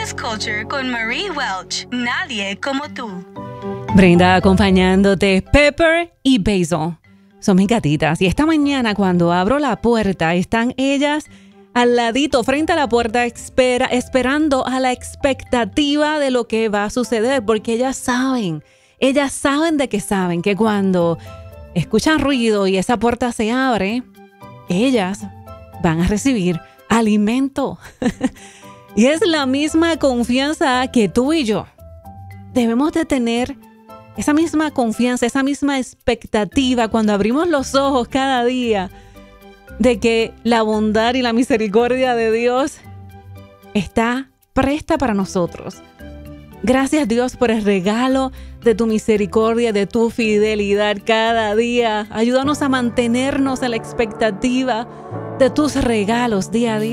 Wellness Culture con Marie Welch. Nadie como tú. Brenda acompañándote. Pepper y Basil son mis gatitas. Y esta mañana cuando abro la puerta, están ellas al ladito, frente a la puerta, esperando a la expectativa de lo que va a suceder. Porque ellas saben que cuando escuchan ruido y esa puerta se abre, ellas van a recibir alimento. Y es la misma confianza que tú y yo debemos de tener, esa misma confianza, esa misma expectativa cuando abrimos los ojos cada día de que la bondad y la misericordia de Dios está presta para nosotros. Gracias, Dios, por el regalo de tu misericordia, de tu fidelidad cada día. Ayúdanos a mantenernos a la expectativa de tus regalos día a día.